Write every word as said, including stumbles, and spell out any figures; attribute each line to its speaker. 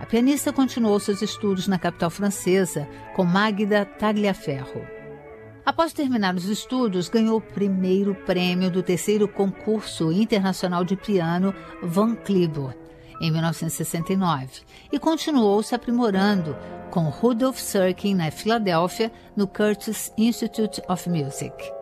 Speaker 1: pianista continuou seus estudos na capital francesa com Magda Tagliaferro. Após terminar os estudos, ganhou o primeiro prêmio do terceiro concurso internacional de piano Van Cliburn, em mil novecentos e sessenta e nove, e continuou se aprimorando com Rudolf Serkin na Filadélfia, no Curtis Institute of Music.